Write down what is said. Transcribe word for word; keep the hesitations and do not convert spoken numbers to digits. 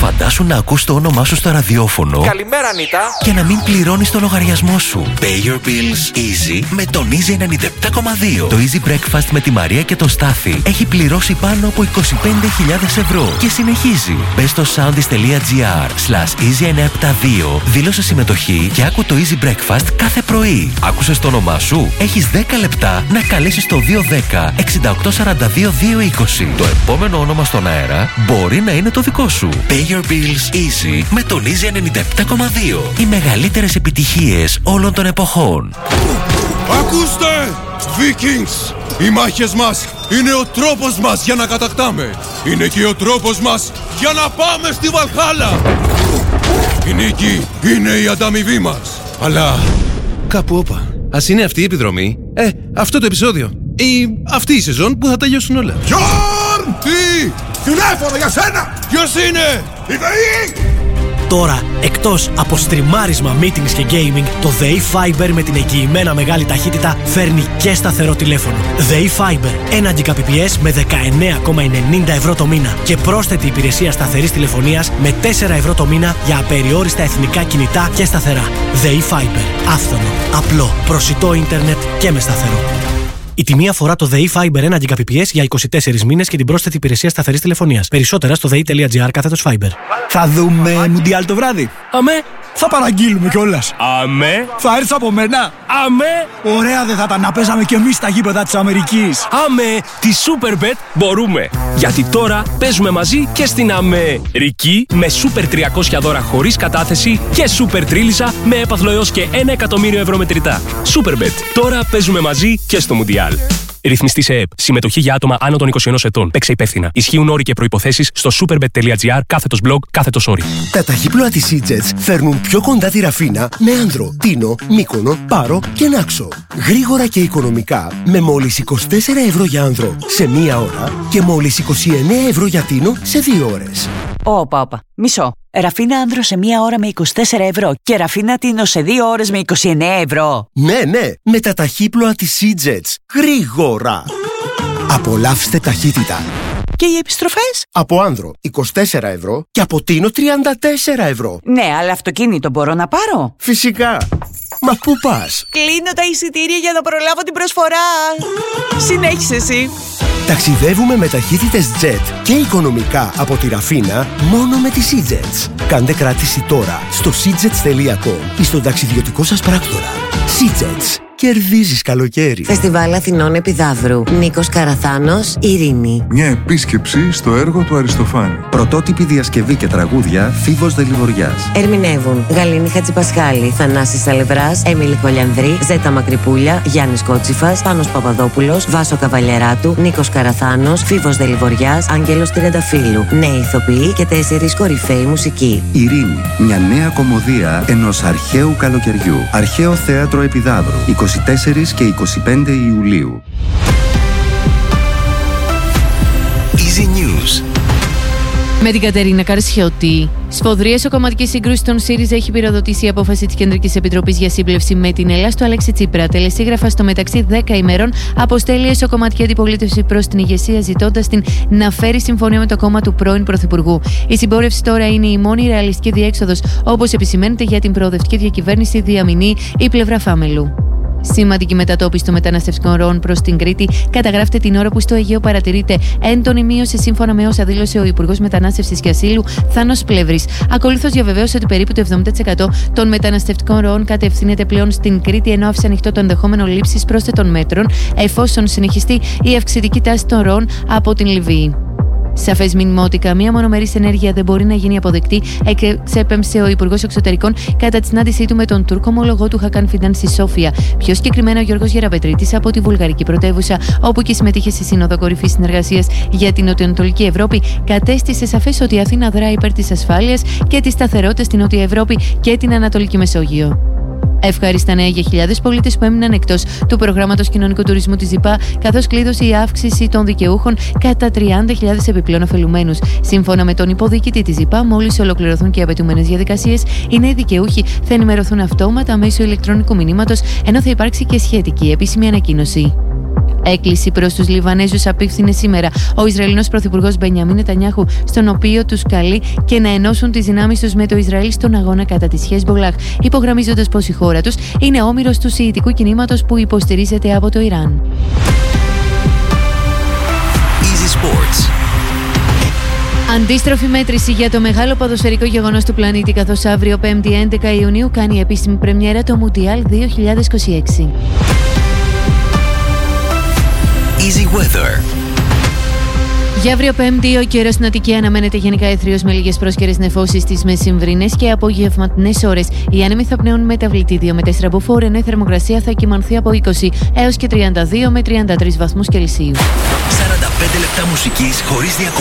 Φαντάσου να ακούς το όνομά σου στο ραδιόφωνο. Καλημέρα, Ανίτα. Και να μην πληρώνεις το λογαριασμό σου. Pay your bills easy με τον Easy ενενήντα επτά κόμμα δύο. Το Easy Breakfast με τη Μαρία και τον Στάθη έχει πληρώσει πάνω από είκοσι πέντε χιλιάδες ευρώ και συνεχίζει. Μπες στο soundis.gr slash easy εννιακόσια εβδομήντα δύο, δήλωσε συμμετοχή και άκου το Easy Breakfast κάθε πρωί. Άκουσες το όνομά σου? Έχεις δέκα λεπτά να καλέσεις το δύο ένα μηδέν εξήντα οκτώ σαράντα δύο δύο είκοσι. Το επόμενο όνομα στον αέρα μπορεί να είναι το δικό σου. Pay your bills easy με τον Easy ενενήντα επτά κόμμα δύο. Οι μεγαλύτερες επιτυχίες όλων των εποχών. Ακούστε! Vikings! Οι μάχες μας είναι ο τρόπος μας για να κατακτάμε. Είναι και ο τρόπος μας για να πάμε στη Βαλχάλα. Η νίκη είναι η ανταμοιβή μας. Αλλά κάπου όπα. Ας είναι αυτή η επιδρομή. Ε, αυτό το επεισόδιο. Ή αυτή η σεζόν που θα τελειώσουν όλα. Γιόρν! Τι! Τηλέφωνο για σένα! Ποιος είναι? Η ΔΕΗ! Τώρα, εκτός από στριμάρισμα, meetings και gaming, το ΔΕΗ Fiber με την εγγυημένα μεγάλη ταχύτητα φέρνει και σταθερό τηλέφωνο. ΔΕΗ Fiber, ένα Gbps με δεκαεννέα κόμμα ενενήντα ευρώ το μήνα και πρόσθετη υπηρεσία σταθερής τηλεφωνίας με τέσσερα ευρώ το μήνα για απεριόριστα εθνικά κινητά και σταθερά. ΔΕΗ Fiber. Άφθονο, απλό, προσιτό ίντερνετ και με σταθερό. Η τιμή αφορά το ΔΕΗ Fiber ένα Gbps για είκοσι τέσσερις μήνες και την πρόσθετη υπηρεσία σταθερής τηλεφωνίας. Περισσότερα στο δεη.gr κάθετος Fiber. Θα δούμε Μουντιάλ το βράδυ. Αμέ. Θα παραγγείλουμε κιόλας. Αμέ. Θα έρθεις από μένα. Αμέ. Ωραία δεν θα ήταν να παίζαμε κι εμείς στα γήπεδα της Αμερικής. Αμέ. Τη Superbet μπορούμε. Γιατί τώρα παίζουμε μαζί και στην Αμερική με Super τριακόσια δώρα χωρίς κατάθεση και Super τρίλισσα με έπαθλο έως και ένα εκατομμύριο ευρώ μετρητά. Superbet. Τώρα παίζουμε μαζί και στο Μουντιάλ. Ρυθμιστή σε ΕΕΠ. Συμμετοχή για άτομα άνω των είκοσι ενός ετών. Παίξε υπεύθυνα. Ισχύουν όροι και προϋποθέσεις στο superbet.gr κάθετος blog κάθετος όροι. Τα ταχύπλοα της E-Jets φέρνουν πιο κοντά τη Ραφίνα με Άνδρο, Τίνο, Μύκονο, Πάρο και Νάξο. Γρήγορα και οικονομικά με μόλις είκοσι τέσσερα ευρώ για Άνδρο σε μία ώρα και μόλις είκοσι εννέα ευρώ για Τίνο σε δύο ώρες. Όπα, όπα. Μισό. Ραφίνα Άνδρο σε μία ώρα με είκοσι τέσσερα ευρώ και Ραφίνα Τίνο σε δύο ώρες με είκοσι εννέα ευρώ. Ναι, ναι, με τα ταχύπλοα της E-Jets. Γρήγορα. Απολαύστε ταχύτητα. Και οι επιστροφές? Από Άνδρο είκοσι τέσσερα ευρώ και από Τίνο τριάντα τέσσερα ευρώ. Ναι, αλλά αυτοκίνητο μπορώ να πάρω? Φυσικά. Μα πού πας? Κλείνω τα εισιτήρια για να προλάβω την προσφορά. Συνέχισε εσύ. Ταξιδεύουμε με ταχύτητες jet και οικονομικά από τη Ραφίνα μόνο με τις E-Jets. Κάντε κράτηση τώρα στο σιτζετς τελεία κομ ή στον ταξιδιωτικό σας πράκτορα. E-Jets. Κερδίζεις καλοκαίρι. Φεστιβάλ Αθηνών Επιδαύρου. Νίκος Καραθάνος, Ειρήνη. Μια επίσκεψη στο έργο του Αριστοφάνη. Πρωτότυπη διασκευή και τραγούδια Φίβος Δελιβοριάς. Ερμηνεύουν Γαλήνη Χατζηπασχάλη, Θανάσης Σαλευράς, Έμιλη Χολιανδρή, Ζέτα Μακρυπούλια, Γιάννης Κότσιφας, Πάνος Παπαδόπουλος, Βάσο Καβαλιαράτου, Νίκος Καραθάνος, Φίβος Δελιβοριάς, Άγγελος Τριανταφύλου. Νέοι ηθοποιοί και τέσσερις κορυφαίοι μουσικοί. Ειρήνη. Μια νέα κομμωδία ενός αρχαίου καλοκαιριού. Αρχαίο Θέατρο Επιδαύρου. είκοσι τέσσερις και είκοσι πέντε Ιουλίου. Easy News. Με την Κατερίνα Καρσιώτη. Σφοδρή εσωκομματική σύγκρουση των ΣΥΡΙΖΑ έχει πυροδοτήσει η απόφαση της Κεντρικής Επιτροπής για σύμπλευση με την Ελλάδα του Αλέξη Τσίπρα. Τελεσίγραφα στο μεταξύ δέκα ημερών αποστέλει η εσωκομματική αντιπολίτευση προς την ηγεσία, ζητώντας την να φέρει συμφωνία με το κόμμα του πρώην Πρωθυπουργού. Η συμπόρευση τώρα είναι η μόνη ρεαλιστική διέξοδος, όπως επισημαίνεται για την προοδευτική διακυβέρνηση, διαμηνεί η πλευρά Φάμελου. Σημαντική μετατόπιση των μεταναστευτικών ροών προς την Κρήτη καταγράφεται την ώρα που στο Αιγαίο παρατηρείται έντονη μείωση, σύμφωνα με όσα δήλωσε ο Υπουργός Μετανάστευσης και Ασύλου Θάνος Πλεύρης. Ακολούθως διαβεβαίωσε ότι περίπου το εβδομήντα τοις εκατό των μεταναστευτικών ροών κατευθύνεται πλέον στην Κρήτη, ενώ άφησε ανοιχτό το ενδεχόμενο λήψης πρόσθετων μέτρων εφόσον συνεχιστεί η αυξητική τάση των ροών από την Λιβύη. Σαφές μήνυμα ότι καμία μονομερής ενέργεια δεν μπορεί να γίνει αποδεκτή, εξέπεμψε ο Υπουργός Εξωτερικών κατά τη συνάντησή του με τον Τούρκο ομολογό του Χακάν Φιντάν στη Σόφια. Πιο συγκεκριμένα, ο Γιώργος Γεραπετρίτης από τη βουλγαρική πρωτεύουσα, όπου και συμμετείχε στη Σύνοδο Κορυφής Συνεργασίας για την Νοτιοανατολική Ευρώπη, κατέστησε σαφές ότι η Αθήνα δρά υπέρ της ασφάλειας και της σταθερότητας στην Νότια Ευρώπη και την Ανατολική Μεσόγειο. Ευχάριστα νέα για χιλιάδες πολίτες που έμειναν εκτός του προγράμματος κοινωνικού τουρισμού της ΖΙΠΑ, καθώς κλείδωσε η αύξηση των δικαιούχων κατά τριάντα χιλιάδες επιπλέον ωφελουμένους. Σύμφωνα με τον υποδιοικητή της ΖΙΠΑ, μόλις ολοκληρωθούν και οι απαιτούμενες διαδικασίες, οι νέοι δικαιούχοι θα ενημερωθούν αυτόματα μέσω ηλεκτρονικού μηνύματος, ενώ θα υπάρξει και σχετική επίσημη ανακοίνωση. Έκκληση προς τους Λιβανέζους απίφθινε σήμερα ο Ισραηλινός Πρωθυπουργός Μπενιαμίν Νετανιάχου, στον οποίο τους καλεί και να ενώσουν τις δυνάμεις τους με το Ισραήλ στον αγώνα κατά της Χεσμπολάχ, υπογραμμίζοντας πως η χώρα τους είναι όμηρος του σιητικού κινήματος που υποστηρίζεται από το Ιράν. Easy Sports. Αντίστροφη μέτρηση για το μεγάλο ποδοσφαιρικό γεγονός του πλανήτη, καθώς αύριο πέμπτη έντεκα Ιουνίου κάνει επίσημη πρεμιέρα το Μουντιάλ δύο χιλιάδες είκοσι έξι. Easy Weather. Για αύριο Πέμπτη, ο καιρός στην Αττική αναμένεται γενικά αιθρίος με λίγες πρόσκαιρες νεφώσεις στις μεσημβρινές και απογευματινές ώρες. Οι άνεμοι θα πνέουν μεταβλητή δύο με τέσσερα μποφόρ, ενώ η θερμοκρασία θα κυμανθεί από είκοσι έως και τριάντα δύο με τριάντα τρεις βαθμούς Κελσίου. σαράντα πέντε λεπτά μουσικής χωρίς διακοπές.